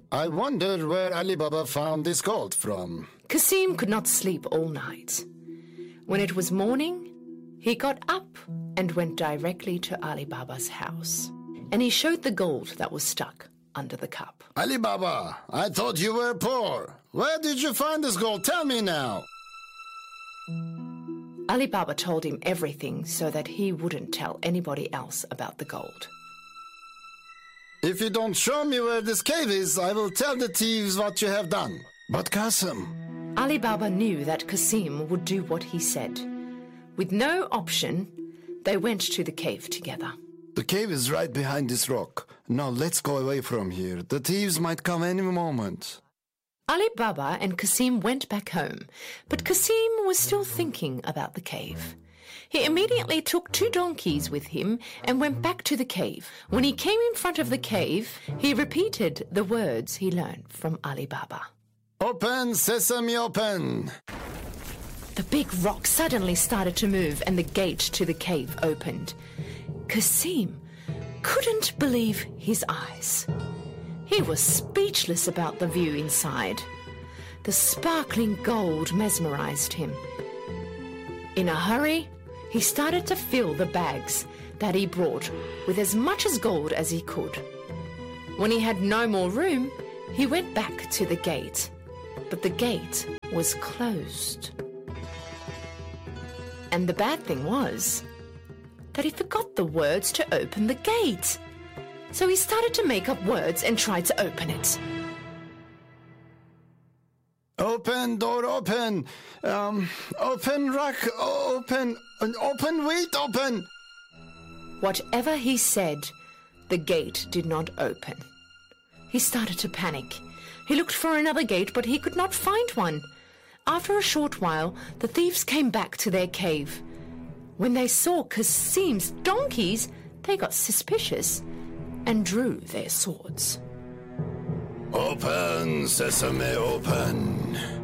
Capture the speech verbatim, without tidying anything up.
I wonder where Ali Baba found this gold from. Kasim could not sleep all night. When it was morning, he got up and went directly to Ali Baba's house. And he showed the gold that was stuck under the cup. Ali Baba, I thought you were poor. Where did you find this gold? Tell me now. Ali Baba told him everything so that he wouldn't tell anybody else about the gold. If you don't show me where this cave is, I will tell the thieves what you have done. But Qasim... Ali Baba knew that Qasim would do what he said. With no option, they went to the cave together. The cave is right behind this rock. Now let's go away from here. The thieves might come any moment. Ali Baba and Qasim went back home, but Qasim was still thinking about the cave. He immediately took two donkeys with him and went back to the cave. When he came in front of the cave, he repeated the words he learned from Ali Baba. Open, sesame, open. The big rock suddenly started to move and the gate to the cave opened. Qasim couldn't believe his eyes. He was speechless about the view inside. The sparkling gold mesmerized him. In a hurry, he started to fill the bags that he brought with as much as gold as he could. When he had no more room, he went back to the gate, but the gate was closed. And the bad thing was that he forgot the words to open the gate. So he started to make up words and tried to open it. Open, door open. Um, open, rack, open, open, wait, open. Whatever he said, the gate did not open. He started to panic. He looked for another gate, but he could not find one. After a short while, the thieves came back to their cave. When they saw Qasim's donkeys, they got suspicious and drew their swords. Open, sesame, open.